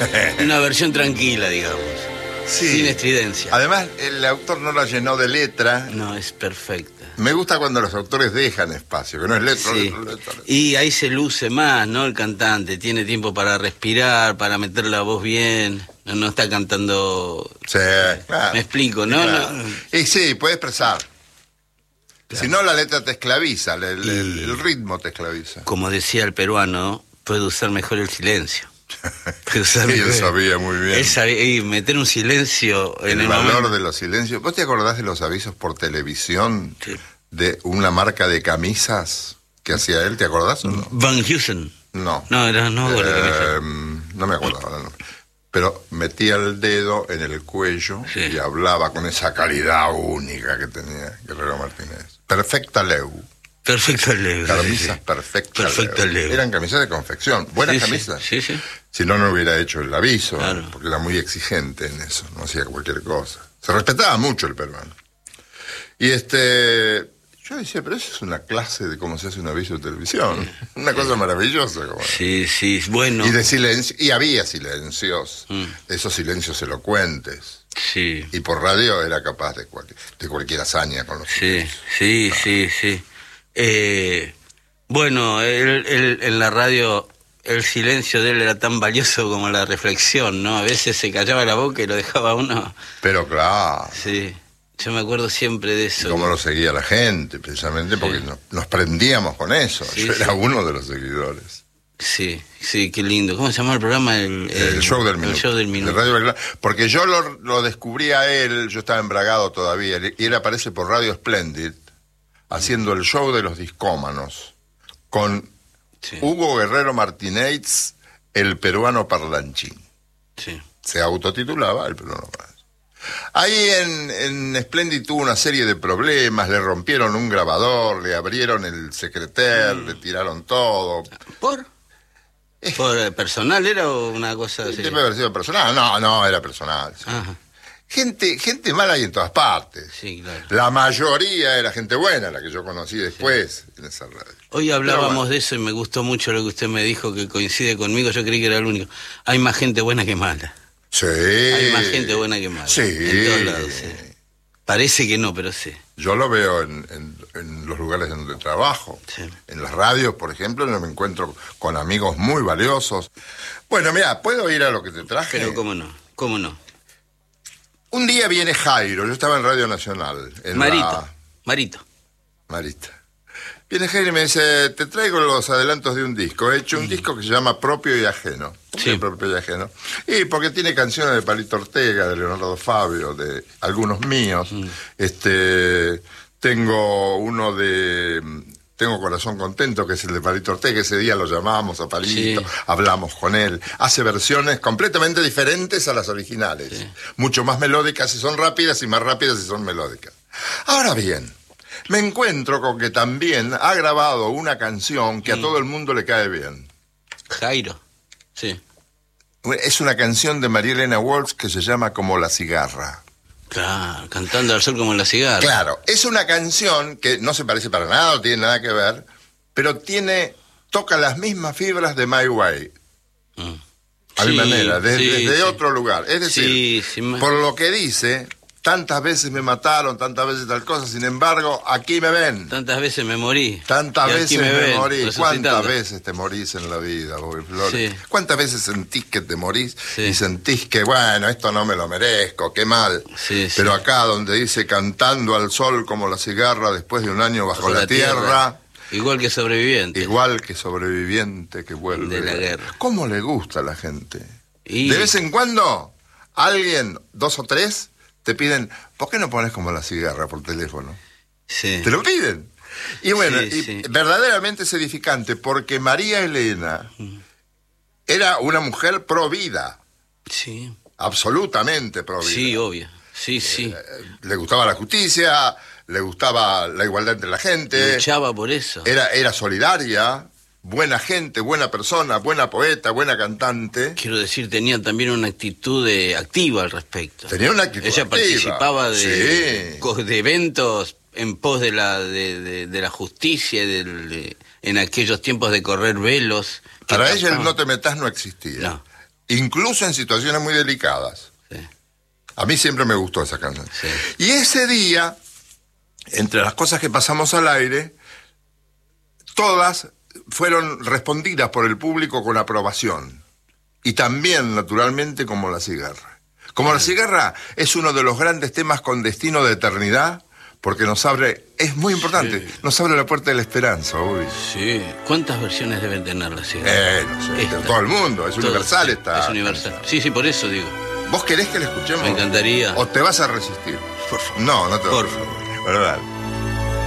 Una versión tranquila, digamos. Sí. Sin estridencia. Además, el autor no la llenó de letra. No, es perfecta. Me gusta cuando los autores dejan espacio, que no es letra, Sí. letra. Y ahí se luce más, ¿no? El cantante tiene tiempo para respirar, para meter la voz bien. No está cantando. Sí, claro. Me explico, ¿no? Claro. No. Y sí, puede expresar. Claro. Si no, la letra te esclaviza, el ritmo te esclaviza. Como decía el peruano, puede usar mejor el silencio. Sí, él sabía muy bien. Él sabía, y meter un silencio en El el valor momento. de los silencios. ¿Vos te acordás de los avisos por televisión Sí. de una marca de camisas que hacía él? ¿Te acordás o no? Van Heusen. No. No, era no. No me acuerdo ahora, no. Pero metía el dedo en el cuello Sí. y hablaba con esa calidad única que tenía Guerrero Martínez. Perfecta Leu. Perfecto Leo. Camisas Sí. Perfecta Perfecta Leu. Eran camisas de confección, buenas Sí, camisas. Sí, sí. Si no, no hubiera hecho el aviso, Claro. porque era muy exigente en eso, no hacía cualquier cosa. Se respetaba mucho el peruano. Y yo decía, pero eso es una clase de cómo se hace un aviso de televisión. Una cosa maravillosa. Como Sí, sí, bueno. Y de silencio, y había silencios, esos silencios elocuentes. Sí, Y por radio era capaz de cualquier hazaña con los sí, silencios. sí. Bueno, él en la radio, el silencio de él era tan valioso como la reflexión, ¿no? A veces se callaba la boca y lo dejaba a uno. Pero claro. Sí, yo me acuerdo siempre de Y eso. cómo lo seguía la gente, precisamente porque nos prendíamos con eso. Sí, Yo era sí. uno de los seguidores. Sí, qué lindo. ¿Cómo se llama el programa? El show del minuto. El show del De minuto. Radio Belgrano. Porque yo lo descubrí a él, yo estaba embragado todavía, y él aparece por Radio Splendid, haciendo el show de los discómanos, con Sí, Hugo Guerrero Martínez, el peruano parlanchín. sí. Se autotitulaba el peruano parlanchín. Ahí en Splendid tuvo una serie de problemas, le rompieron un grabador, le abrieron el secreter, le tiraron todo. ¿Por personal era o una cosa así? ¿Debe haber sido personal? No, era personal. Sí. Ajá, Gente mala hay en todas partes. sí, claro. La mayoría era gente buena, la que yo conocí después en esa radio. Hoy hablábamos Pero bueno. de eso y me gustó mucho lo que usted me dijo, que coincide conmigo. Yo creí que era el único. Hay más gente buena que mala. Sí. Hay más gente buena que mala. Sí. En todos lados, sí. Parece que no, pero sí. Yo lo veo en los lugares donde trabajo. Sí. En las radios, por ejemplo, me encuentro con amigos muy valiosos. Bueno, mira, ¿puedo ir a lo que te traje? Pero cómo no. Un día viene Jairo, yo estaba en Radio Nacional. Marito. Marita. Viene Jairo y me dice, te traigo los adelantos de un disco. He hecho un disco que se llama Propio y Ajeno. ¿Por qué Sí. Propio y Ajeno? Y porque tiene canciones de Palito Ortega, de Leonardo Fabio, de algunos míos. Tengo uno de... Tengo Corazón Contento, que es el de Palito Ortega. Ese día lo llamábamos a Palito, Sí. hablamos con él. Hace versiones completamente diferentes a las originales. Sí. Mucho más melódicas si son rápidas y más rápidas si son melódicas. Ahora bien, me encuentro con que también ha grabado una canción que a todo el mundo le cae bien. Jairo. Sí. Es una canción de María Elena Walsh que se llama Como la cigarra. Claro, cantando al sol como la cigarra. Claro, es una canción que no se parece para nada, no tiene nada que ver, pero toca las mismas fibras de My Way. A mi Sí, manera, desde sí. otro lugar. Es decir, Sí, por lo que dice, tantas veces me mataron, tantas veces tal cosa, sin embargo, aquí me ven. Tantas veces me morí. Tantas Y aquí veces me ven, morí. resucitando. ¿Cuántas veces te morís en la vida, Bobby Flores? Sí. ¿Cuántas veces sentís que te morís Sí. y sentís que, bueno, esto no me lo merezco, qué mal? Sí, Pero sí. acá donde dice cantando al sol como la cigarra después de un año bajo la tierra, Igual que sobreviviente. igual que sobreviviente que vuelve De la guerra. ¿Cómo le gusta a la gente? Y- De vez en cuando, alguien, 2 o 3, te piden, ¿por qué no pones como la cigarra por teléfono? Sí. Te lo piden. Y bueno, Sí, y sí. verdaderamente es edificante porque María Elena era una mujer pro vida, Sí. absolutamente pro vida. Sí, obvio. Sí. Le gustaba la justicia, le gustaba la igualdad entre la gente, Luchaba por eso. era solidaria, buena gente, buena persona, buena poeta, buena cantante. Quiero decir, tenía también una actitud activa al respecto. Tenía una actitud Ella activa. participaba de Sí. eventos en pos de la justicia, en aquellos tiempos de correr velos. que Para ella el pasaban. no te metas no existía. No. incluso en situaciones muy delicadas. Sí. A mí siempre me gustó esa canción. Sí. Y ese día, entre las cosas que pasamos al aire, todas fueron respondidas por el público con aprobación. Y también, naturalmente, como La Cigarra. Como La Cigarra es uno de los grandes temas con destino de eternidad, porque nos abre, es muy importante, Sí. nos abre la puerta de la esperanza, hoy. Sí. ¿Cuántas versiones deben tener La Cigarra? No sé, Esta. todo el mundo, es Todo, universal sí, esta. Es universal. Sí, sí, por eso digo. ¿Vos querés que la escuchemos? Me encantaría. ¿O te vas a resistir? Por favor. No, no te vas Por a favor. resistir. Bueno, dale.